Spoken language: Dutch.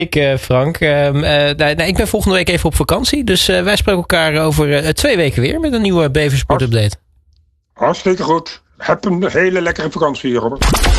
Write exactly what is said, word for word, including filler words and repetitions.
Ik, uh, Frank. Uh, uh, nou, nou, ik ben volgende week even op vakantie. Dus uh, wij spreken elkaar over uh, twee weken weer met een nieuwe Beversport Update. Hartstikke goed. Heb een hele lekkere vakantie, Robert.